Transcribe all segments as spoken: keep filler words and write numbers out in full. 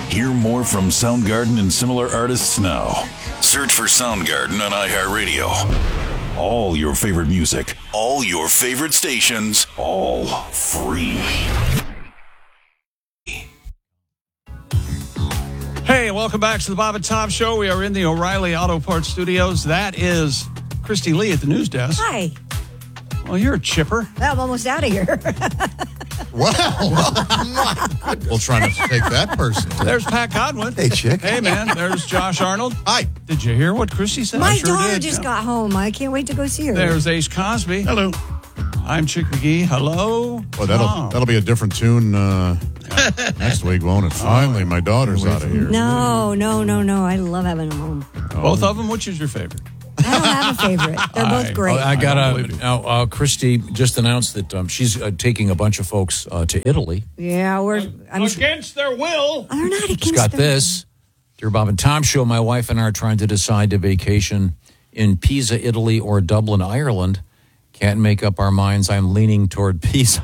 Hear more from Soundgarden and similar artists now. Search for Soundgarden on iHeartRadio. All your favorite music, all your favorite stations, all free. Hey, welcome back to the Bob and Tom Show. We are in the O'Reilly Auto Parts Studios. That is Christy Lee at the news desk. Hi. Well, you're a chipper. Well, I'm almost out of here. Wow. We'll try not to take that person. There's Pat Godwin. Hey, chick. Hey, man. There's Josh Arnold. Hi. Did you hear what Christy said? My I sure daughter did. just Yeah. got home. I can't wait to go see her. There's Ace Cosby. Hello. I'm Chick McGee. Hello. Well, that'll Tom. that'll be a different tune uh, next week, won't it? Finally, my daughter's out of here. No, no, no, no. I love having them home. Both of them? Which is your favorite? I don't have a favorite. They're both I- great. I I got don't to believe you. now. Uh, Christy just announced that um, she's uh, taking a bunch of folks uh, to Italy. yeah, we're. I'm. Against their will. They're not against She's got them. this. Dear Bob and Tom Show, my wife and I are trying to decide to vacation in Pisa, Italy, or Dublin, Ireland. Can't make up our minds. I'm leaning toward Pisa.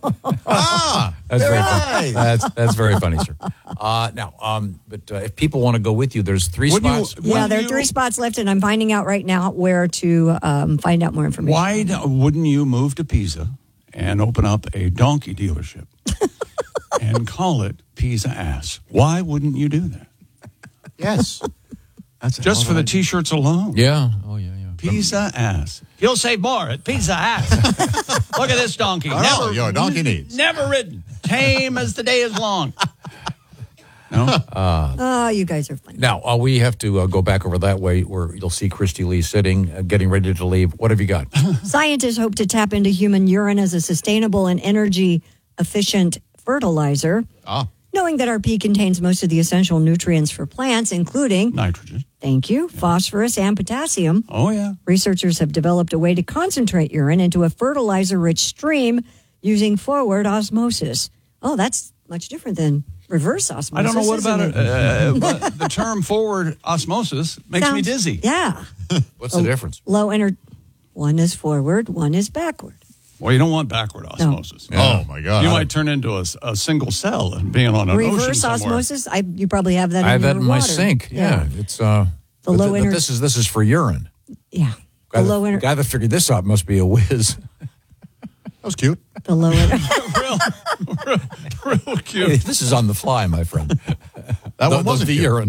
Ah, That's very right. funny. That's that's very funny, sir. Uh, now, um, but uh, if people want to go with you, there's three Wouldn't you- spots. Yeah, When there are you- three spots left, and I'm finding out right now where to um, find out more information. Why do- wouldn't you move to Pisa and open up a donkey dealership and call it Pisa Ass? Why wouldn't you do that? yes. That's a Just hell for of the an idea. T-shirts alone. Yeah. Oh yeah, yeah. Pisa Ass. You'll save more at Pisa Ass. Look at this donkey. Oh, your donkey needs. Never ridden. Tame as the day is long. No? Oh, you guys are funny. Now uh, we have to uh, go back over that way where you'll see Christy Lee sitting, uh, getting ready to leave. What have you got? Scientists hope to tap into human urine as a sustainable and energy-efficient fertilizer, Ah. knowing that our pee contains most of the essential nutrients for plants, including, Nitrogen. thank you, phosphorus and potassium. Oh, yeah. Researchers have developed a way to concentrate urine into a fertilizer-rich stream using forward osmosis. Oh, that's much different than reverse osmosis. I don't know what isn't about it. Uh, but the term forward osmosis makes me Sounds- dizzy. Yeah. What's the difference? Low energy. One is forward, one is backward. Well, you don't want backward osmosis. Oh, my God. You might turn into a, s- a single cell and being on an ocean Reverse somewhere. osmosis. I you probably have that. In I have that your in my water. sink. Yeah, it's uh, The but low th- but energy- This is this is for urine. Yeah. Guy The that, low the energy. guy that figured this out must be a whiz. That was cute. The low energy. real, real, real Hey, cute. this is on the fly, my friend. That the, one wasn't the cute. urine.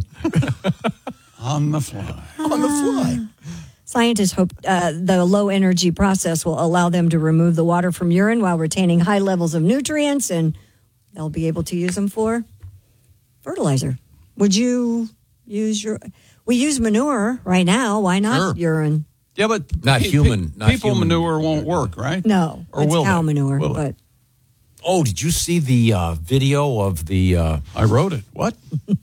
On the fly. On the fly. Scientists hope uh, the low energy process will allow them to remove the water from urine while retaining high levels of nutrients, and they'll be able to use them for fertilizer. Would you use your? We use manure right now. Why not Sure. urine? Yeah, but Not pe- human- pe- not people human. manure won't work, right? No, Or it's will cow they? manure. Will but Oh, did you see the uh, video of the? Uh, I wrote it. What?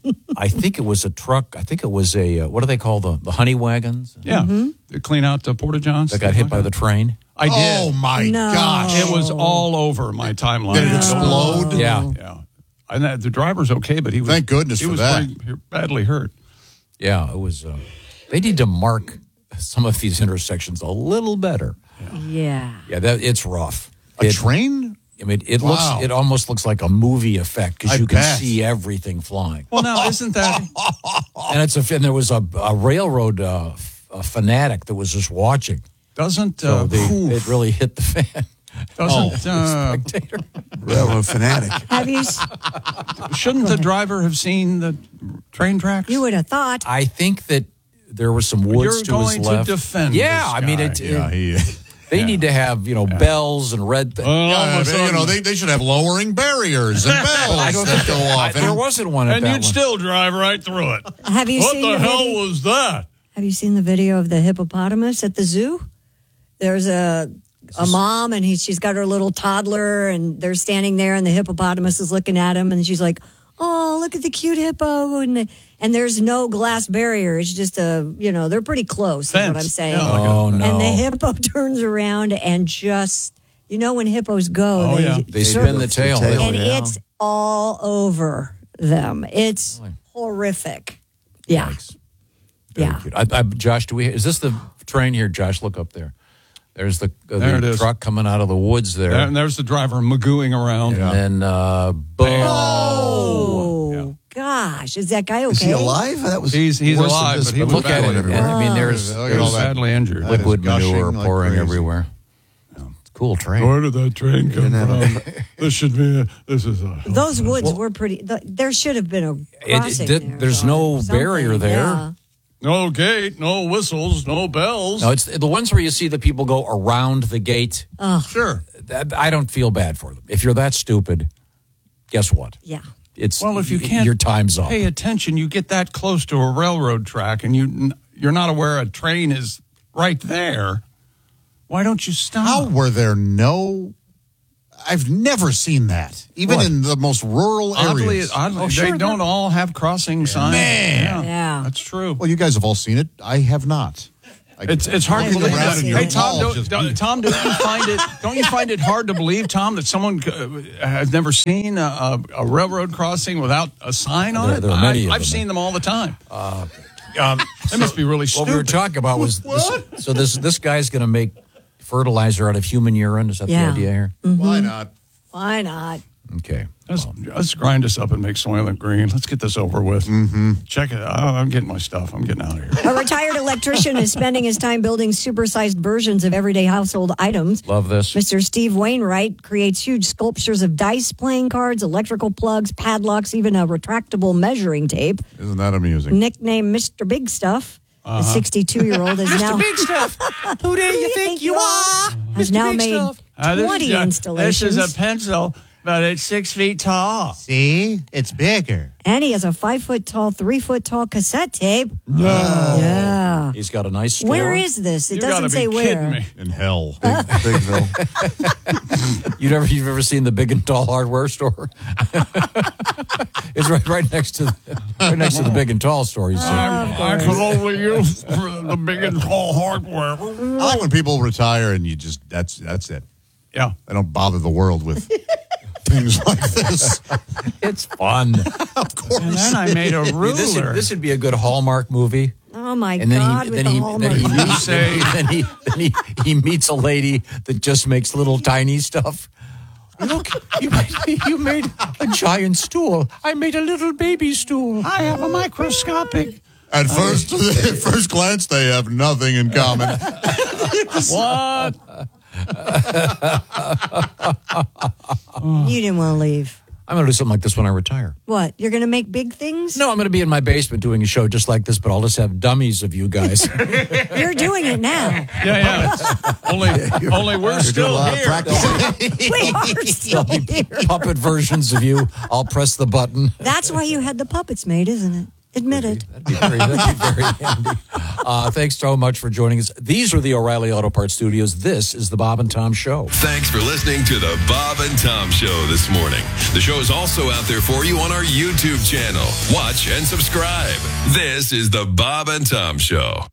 I think it was a truck. I think it was a. Uh, what do they call the the honey wagons Yeah. They clean out the porta johns. that got hit by the train? I did. Oh, my No. gosh. It was all over my timeline. Did it explode? Yeah, Yeah. And that, the driver's okay, but he was. Thank goodness he for was that. pretty badly hurt. yeah. It was. Uh, they need to mark some of these intersections a little better. yeah, Yeah, that it's rough. A It- train? I mean, it Wow. looks. It almost looks like a movie effect because I you can bet. see everything flying. Well, now isn't that? And it's a. And there was a, a railroad uh, f- a fanatic that was just watching. Doesn't So uh, they, oof, it really hit the fan. doesn't uh, Railroad fanatic. have you? s- shouldn't the driver have seen the train tracks? You would have thought. I think that there was some woods You're to his going to left. defend Yeah, this I mean, guy. it, Yeah, it- he. they Yeah. need to have you know bells and red things. Well, all Yeah, of a you know, sudden- they, they should have lowering barriers and bells I don't that think go off. there wasn't one at and that you'd one. still drive right through it. Have you What seen the the hell video? was that? Have you seen the video of the hippopotamus at the zoo? There's a a mom and he, she's got her little toddler and they're standing there and the hippopotamus is looking at him and she's like, "Oh, look at the cute hippo!" and the, and there's no glass barrier. It's just a you know they're pretty close. Is what I'm Fence. saying. Yeah, like Oh a- no! And the hippo turns around and just you know when hippos go, Oh, they, yeah. they spin the tail. The tail. and yeah. it's all over them. It's horrific. Yeah. Yikes. Very Yeah. cute. I, I, Josh, do we? Is this the train here? Josh, look up there. There's the, the, There it the is. truck coming out of the woods there. And there's the driver magooing around. And then, uh, boom. Oh, gosh. gosh, is that guy okay? Is he alive? That was He's he's worse than alive, this but he But was look at it. badly, I mean, there's, Look at he all was that. badly injured. That liquid is gushing manure like pouring crazy. everywhere. Cool train. Where did that train come from? This should be. A, this is a. Those woods were pretty. The, there should have been a It- crossing it- there, there's or no something, barrier there. yeah. No gate, no whistles, no bells. No, it's the ones where you see the people go around the gate. Sure. That- I don't feel bad for them. If you're that stupid, guess what? Yeah. It's Well, if you y- can't your time's up. pay attention, you get that close to a railroad track, and you you're not aware a train is right there. Why don't you stop? How were there no? I've never seen that, even What? in the most rural Oddly, areas. oddly Oh, they sure, don't they're- all have crossing signs. Man. Yeah. that's true. Well, you guys have all seen it. I have not. I, It's it's hard to I've believe never that. seen Hey it. Tom, Balls don't, just don't, beat. Tom, don't you find it? Don't you find it hard to believe, Tom, that someone uh, has never seen a, a, a railroad crossing without a sign on There- it? there are many I, of I've them. seen them all the time. Um, They must be really what stupid. we were talking about was this, so this this guy's going to make fertilizer out of human urine. Is that Yeah. the idea here? Why not? Why not? Okay. Let's, let's grind this up and make Soylent Green. Let's get this over with. Mm-hmm. Check it out. I'm getting my stuff. I'm getting out of here. A retired electrician is spending his time building supersized versions of everyday household items. Love this. Mister Steve Wainwright creates huge sculptures of dice playing cards, electrical plugs, padlocks, even a retractable measuring tape. Isn't that amusing? Nicknamed Mister Big Stuff. The sixty-two-year-old is now Stuff. Who do you think you are? has now made Uh, this- twenty yeah, installations. This is a pencil, but it's six feet tall. See, it's bigger. And he has a five foot tall, three foot tall cassette tape. Yeah. He's got a nice store. Where is this? It You doesn't gotta say be where. kidding me. In hell. Bigville. You've ever you've ever seen the Big and Tall hardware store? It's right right next to the, right next to the Big and Tall store. You see. I could only use the big and tall hardware. I like when people retire and you just that's that's it. Yeah. I don't bother the world with things like this. It's fun. Of course. And then I made a ruler. This would, this would be a good Hallmark movie. Oh my And then God! he with then the he Hallmark then he movies. meets say- then he then he, he meets a lady that just makes little tiny stuff. Look, you made, you made a giant stool. I made a little baby stool. I have a microscopic. At first, at first glance, they have nothing in common. What? You didn't want to leave. I'm going to do something like this when I retire. What? You're going to make big things? No, I'm going to be in my basement doing a show just like this, but I'll just have dummies of you guys. You're doing it now. Yeah, yeah. only, only we're You're doing a still lot of here. practicing. We are still here. Puppet versions of you. I'll press the button. That's why you had the puppets made, isn't it? Admit it. That'd be very, that'd be very handy. Uh, thanks so much for joining us. These are the O'Reilly Auto Parts Studios. This is the Bob and Tom Show. Thanks for listening to the Bob and Tom Show this morning. The show is also out there for you on our YouTube channel. Watch and subscribe. This is the Bob and Tom Show.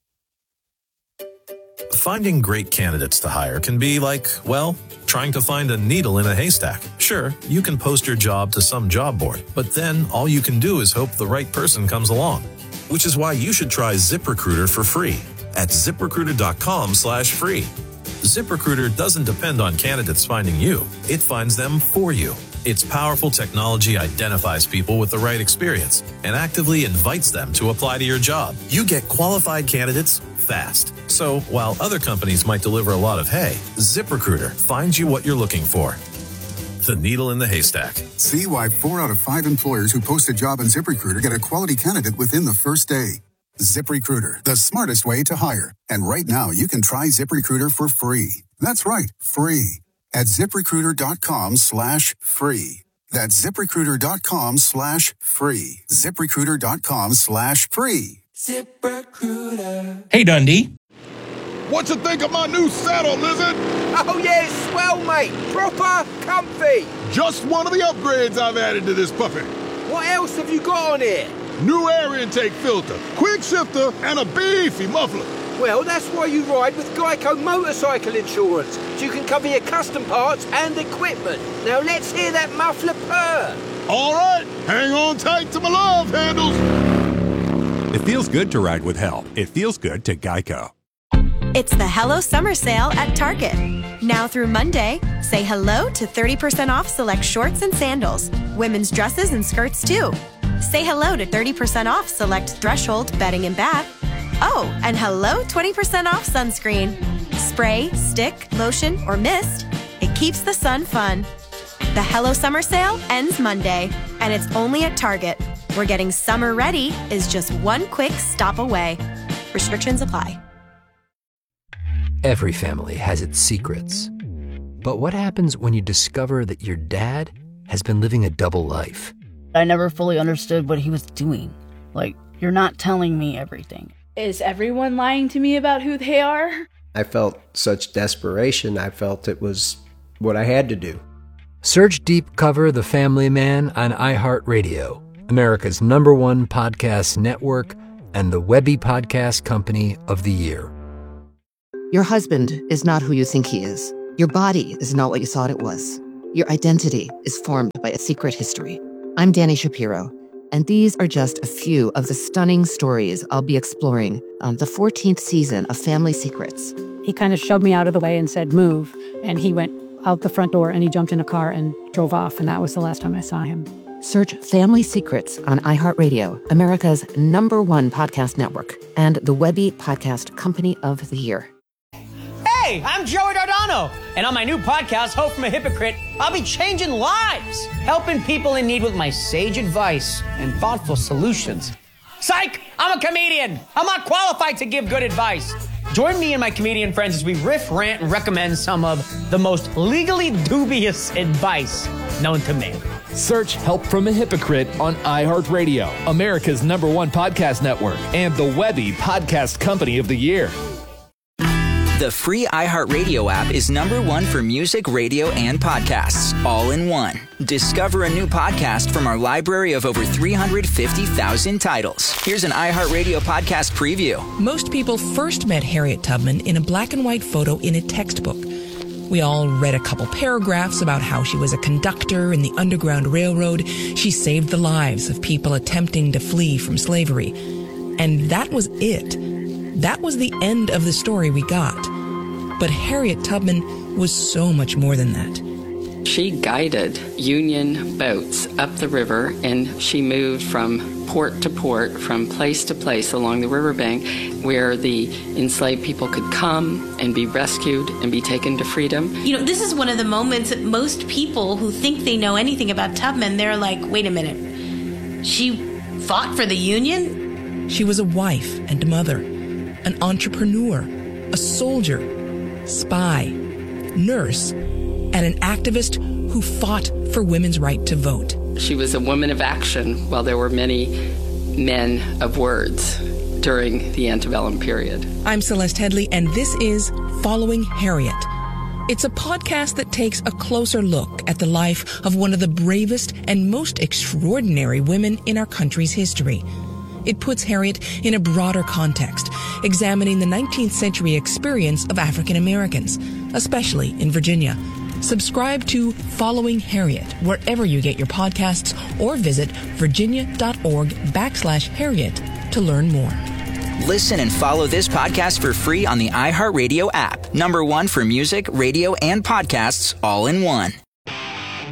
Finding great candidates to hire can be like, well, trying to find a needle in a haystack. Sure, you can post your job to some job board, but then all you can do is hope the right person comes along. Which is why you should try ZipRecruiter for free at ziprecruiter.com slash free. ZipRecruiter doesn't depend on candidates finding you. It finds them for you. Its powerful technology identifies people with the right experience and actively invites them to apply to your job. You get qualified candidates fast. So while other companies might deliver a lot of hay, ZipRecruiter finds you what you're looking for. The needle in the haystack. See why four out of five employers who post a job on ZipRecruiter get a quality candidate within the first day. ZipRecruiter, the smartest way to hire. And right now, you can try ZipRecruiter for free. That's right, free. At ZipRecruiter.com slash free. That's ZipRecruiter.com slash free. ZipRecruiter.com slash free. Hey, Dundee. What you think of my new saddle, Lizard? Oh, yeah, it's swell, mate. Proper comfy. Just one of the upgrades I've added to this puppy. What else have you got on here? New air intake filter, quick shifter, and a beefy muffler. Well, that's why you ride with Geico Motorcycle Insurance, so you can cover your custom parts and equipment. Now let's hear that muffler purr. All right, hang on tight to my love handles. It feels good to ride with help. It feels good to Geico. It's the Hello Summer Sale at Target. Now through Monday, say hello to thirty percent off select shorts and sandals, women's dresses and skirts too. Say hello to thirty percent off select Threshold bedding and bath. Oh, and hello twenty percent off sunscreen. Spray, stick, lotion, or mist, it keeps the sun fun. The Hello Summer Sale ends Monday, and it's only at Target, where getting summer ready is just one quick stop away. Restrictions apply. Every family has its secrets. But what happens when you discover that your dad has been living a double life? I never fully understood what he was doing. Like, you're not telling me everything. Is everyone lying to me about who they are? I felt such desperation. I felt it was what I had to do. Search Deep Cover The Family Man on iHeartRadio, America's number one podcast network, and the Webby Podcast Company of the Year. Your husband is not who you think he is. Your body is not what you thought it was. Your identity is formed by a secret history. I'm Dani Shapiro, and these are just a few of the stunning stories I'll be exploring on the fourteenth season of Family Secrets. He kind of shoved me out of the way and said, move. And he went out the front door and he jumped in a car and drove off. And that was the last time I saw him. Search Family Secrets on iHeartRadio, America's number one podcast network, and the Webby Podcast Company of the Year. Hey, I'm Joey Dardano, and on my new podcast, Hope from a Hypocrite, I'll be changing lives, helping people in need with my sage advice and thoughtful solutions. Psych! I'm a comedian. I'm not qualified to give good advice. Join me and my comedian friends as we riff, rant, and recommend some of the most legally dubious advice known to man. Search Help from a Hypocrite on iHeartRadio, America's number one podcast network, and the Webby Podcast Company of the Year. The free iHeartRadio app is number one for music, radio, and podcasts, all in one. Discover a new podcast from our library of over three hundred fifty thousand titles. Here's an iHeartRadio podcast preview. Most people first met Harriet Tubman in a black and white photo in a textbook. We all read a couple paragraphs about how she was a conductor in the Underground Railroad. She saved the lives of people attempting to flee from slavery. And that was it. That was the end of the story we got. But Harriet Tubman was so much more than that. She guided Union boats up the river, and she moved from port to port, from place to place along the riverbank, where the enslaved people could come and be rescued and be taken to freedom. You know, this is one of the moments that most people who think they know anything about Tubman, they're like, wait a minute, she fought for the Union? She was a wife and mother, an entrepreneur, a soldier, spy, nurse, and an activist who fought for women's right to vote. She was a woman of action, while there were many men of words during the antebellum period. I'm Celeste Headley, and this is Following Harriet. It's a podcast that takes a closer look at the life of one of the bravest and most extraordinary women in our country's history. It puts Harriet in a broader context, examining the nineteenth century experience of African Americans, especially in Virginia. Subscribe to Following Harriet wherever you get your podcasts, or visit virginia.org backslash Harriet to learn more. Listen and follow this podcast for free on the iHeartRadio app. Number one for music, radio, and podcasts, all in one.